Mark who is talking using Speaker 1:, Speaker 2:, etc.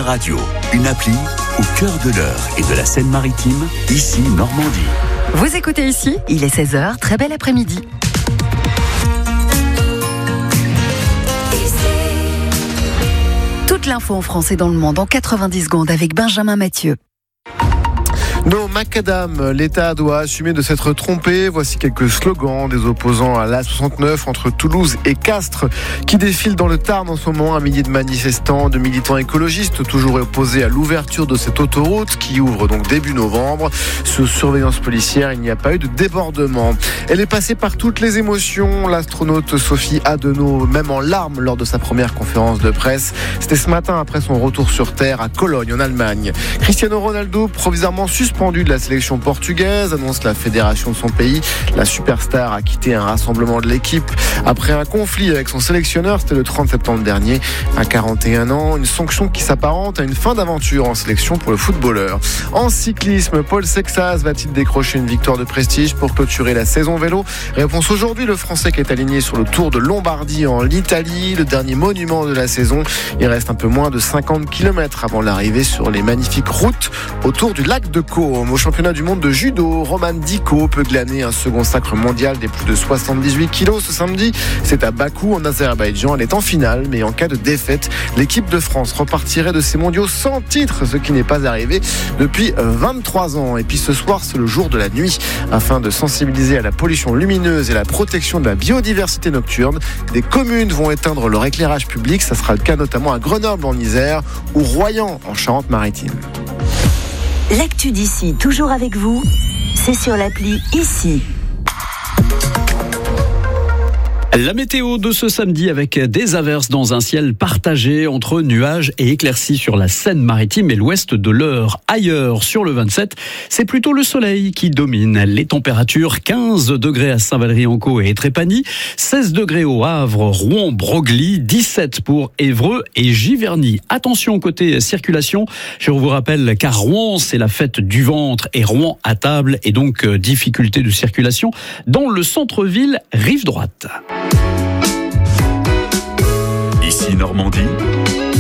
Speaker 1: Radio, une appli au cœur de l'Eure et de la Seine-Maritime, ici Normandie.
Speaker 2: Vous écoutez ici, il est 16h, très bel après-midi. Toute l'info en français dans le monde en 90 secondes avec Benjamin Mathieu.
Speaker 3: No macadam, l'État doit assumer de s'être trompé. Voici quelques slogans des opposants à l'A69 entre Toulouse et Castres qui défilent dans le Tarn en ce moment. Un millier de manifestants, de militants écologistes toujours opposés à l'ouverture de cette autoroute qui ouvre donc début novembre. Sous surveillance policière, il n'y a pas eu de débordement. Elle est passée par toutes les émotions. L'astronaute Sophie Adenau, même en larmes lors de sa première conférence de presse. C'était ce matin après son retour sur Terre à Cologne en Allemagne. Cristiano Ronaldo, provisoirement suspendu de la sélection portugaise, annonce la fédération de son pays. La superstar a quitté un rassemblement de l'équipe après un conflit avec son sélectionneur. C'était le 30 septembre dernier. À 41 ans, une sanction qui s'apparente à une fin d'aventure en sélection pour le footballeur. En cyclisme, Paul Sexas va-t-il décrocher une victoire de prestige pour clôturer la saison vélo? Réponse aujourd'hui, le Français qui est aligné sur le Tour de Lombardie en Italie, le dernier monument de la saison. Il reste un peu moins de 50 km avant l'arrivée sur les magnifiques routes autour du lac de Caux. Au championnat du monde de judo, Roman Diko peut glaner un second sacre mondial des plus de 78 kilos ce samedi. C'est à Bakou en Azerbaïdjan. Elle est en finale, mais en cas de défaite, l'équipe de France repartirait de ces mondiaux sans titre, ce qui n'est pas arrivé depuis 23 ans. Et puis ce soir, c'est le jour de la nuit. Afin de sensibiliser à la pollution lumineuse et la protection de la biodiversité nocturne, des communes vont éteindre leur éclairage public. Ça sera le cas notamment à Grenoble en Isère ou Royan en Charente-Maritime.
Speaker 4: L'actu d'ici, toujours avec vous, c'est sur l'appli Ici.
Speaker 5: La météo de ce samedi avec des averses dans un ciel partagé entre nuages et éclaircies sur la Seine-Maritime et l'ouest de l'Eure. Ailleurs, sur le 27, c'est plutôt le soleil qui domine. Les températures 15 degrés à Saint-Valery-en-Caux et Trépany, 16 degrés au Havre, Rouen, Broglie, 17 pour Évreux et Giverny. Attention côté circulation, je vous rappelle qu'à Rouen, c'est la fête du ventre et Rouen à table et donc difficulté de circulation dans le centre-ville, rive droite.
Speaker 1: Ici Normandie,